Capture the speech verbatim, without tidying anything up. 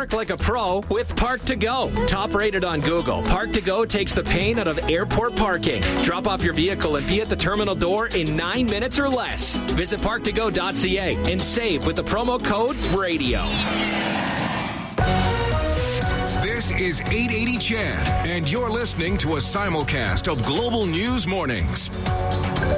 Park like a pro with Park to Go. Top rated on Google, Park to Go takes the pain out of airport parking. Drop off your vehicle and be at the terminal door in nine minutes or less. Visit park to go dot c a and save with the promo code RADIO. This is eight eighty Chad, and you're listening to a simulcast of Global News Mornings.